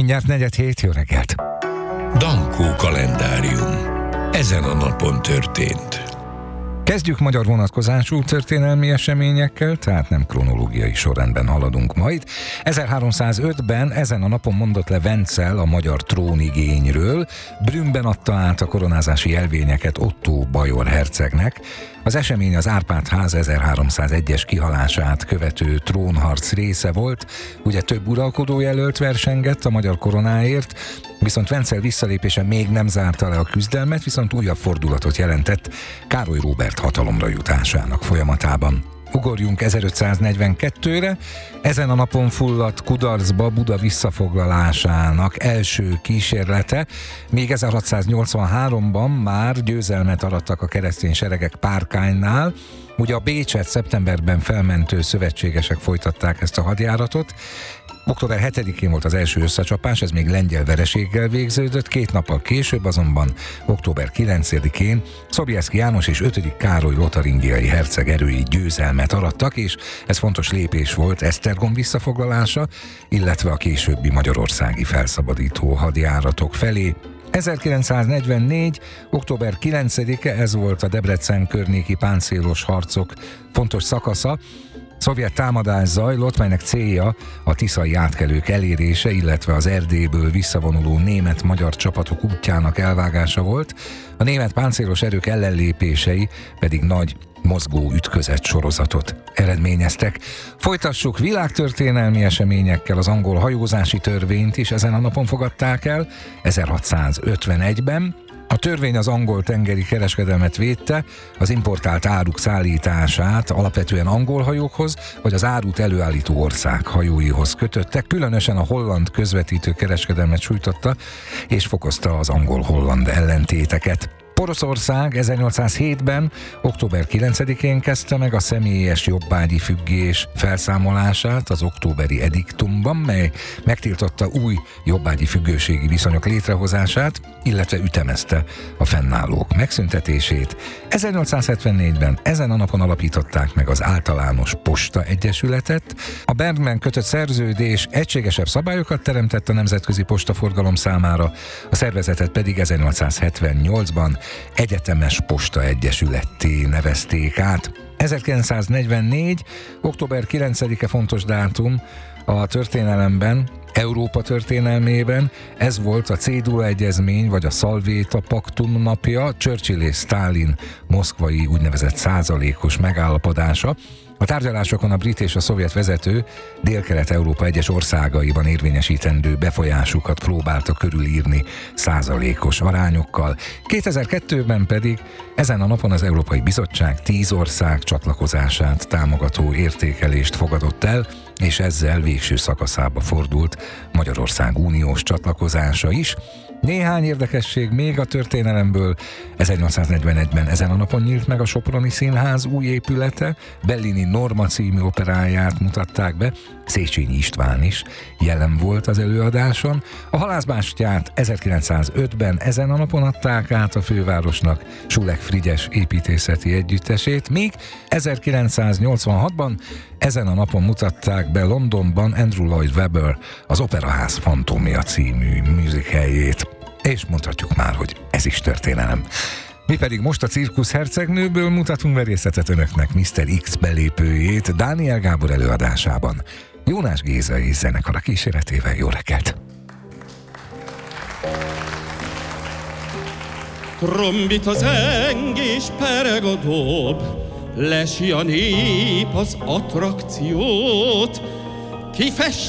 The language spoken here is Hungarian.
Mindjárt 6:45, jó reggelt! Dankó kalendárium. Ezen a napon történt. Kezdjük magyar vonatkozású történelmi eseményekkel, tehát nem kronológiai sorrendben haladunk majd. 1305-ben ezen a napon mondott le Vencel a magyar trónigényről, Brünnben adta át a koronázási jelvényeket Ottó bajor hercegnek. Az esemény az Árpád-ház 1301-es kihalását követő trónharc része volt, ugye több uralkodó jelölt versengett a magyar koronáért, viszont Vencel visszalépése még nem zárta le a küzdelmet, viszont újabb fordulatot jelentett Károly Róbert hatalomra jutásának folyamatában. Ugorjunk 1542-re, ezen a napon fulladt kudarcba Buda visszafoglalásának első kísérlete, míg 1683-ban már győzelmet arattak a keresztény seregek Párkánynál. Ugye a Bécset szeptemberben felmentő szövetségesek folytatták ezt a hadjáratot. Október 7-én volt az első összecsapás, ez még lengyel vereséggel végződött, 2 nappal később azonban október 9-én Sobieski János és 5. Károly lotaringiai herceg erői győzelmet arattak, és ez fontos lépés volt Esztergom visszafoglalása, illetve a későbbi magyarországi felszabadító hadjáratok felé. 1944. október 9-e, ez volt a Debrecen környéki páncélos harcok fontos szakasza. Szovjet támadás zajlott, melynek célja a tiszai átkelők elérése, illetve az Erdélyből visszavonuló német-magyar csapatok útjának elvágása volt. A német páncélos erők ellenlépései pedig nagy mozgó ütközet sorozatot eredményeztek. Folytassuk világtörténelmi eseményekkel. Az angol hajózási törvényt is ezen a napon fogadták el, 1651-ben. A törvény az angol tengeri kereskedelmet védte, az importált áruk szállítását alapvetően angol hajókhoz, vagy az árut előállító ország hajóihoz kötötte, különösen a holland közvetítő kereskedelmet sújtotta, és fokozta az angol-holland ellentéteket. Poroszország 1807-ben, október 9-én kezdte meg a személyes jobbágyi függés felszámolását az októberi ediktumban, mely megtiltotta új jobbágyi függőségi viszonyok létrehozását, illetve ütemezte a fennállók megszüntetését. 1874-ben ezen a napon alapították meg az Általános Posta Egyesületet. A Bernben kötött szerződés egységesebb szabályokat teremtett a nemzetközi postaforgalom számára, a szervezetet pedig 1878-ban Egyetemes Posta Egyesületté nevezték át. 1944. október 9-e fontos dátum a történelemben, Európa történelmében. Ez volt a Cédula Egyezmény, vagy a Szalvéta Paktum napja, Churchill és Stalin moszkvai úgynevezett százalékos megállapodása. A tárgyalásokon a brit és a szovjet vezető Dél-Kelet-Európa egyes országaiban érvényesítendő befolyásukat próbálta körülírni százalékos arányokkal. 2002-ben pedig ezen a napon az Európai Bizottság 10 ország csatlakozását támogató értékelést fogadott el, és ezzel végső szakaszába fordult Magyarország uniós csatlakozása is. Néhány érdekesség még a történelemből. 1841-ben ezen a napon nyílt meg a Soproni Színház új épülete, Bellini Norma című operáját mutatták be, Széchenyi István is jelen volt az előadáson. A Halászbástyát 1905-ben ezen a napon adták át a fővárosnak, Sulek Frigyes építészeti együttesét, míg 1986-ban ezen a napon mutatták be Londonban Andrew Lloyd Webber az Operaház Fantómia című musicalljét. És mondhatjuk már, hogy ez is történelem. Mi pedig most a Cirkusz hercegnőből mutatunk merészetet önöknek Mr. X belépőjét Dániel Gábor előadásában. Jónás Géza és zenekara kíséretével, jó reggelt! Trombita zeng és pereg a dob, lesi a nép az attrakciót, kifest